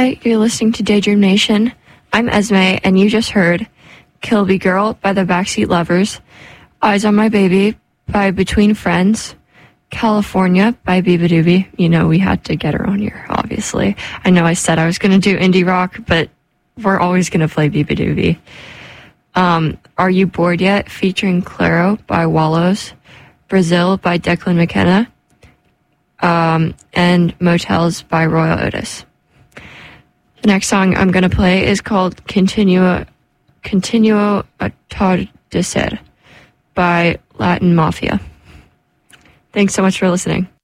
Hi, you're listening to Daydream Nation. I'm Esme, and you just heard Kilby Girl by the Backseat Lovers, Eyes on My Baby by Between Friends, California by Biba Doobie. You know, we had to get her on here, obviously. I know I said I was going to do indie rock, but we're always going to play Biba Doobie. Are You Bored Yet? Featuring Claro by Wallows, Brazil by Declan McKenna, and Motels by Royal Otis. The next song I'm going to play is called Continuo Atardecer by Latin Mafia. Thanks so much for listening.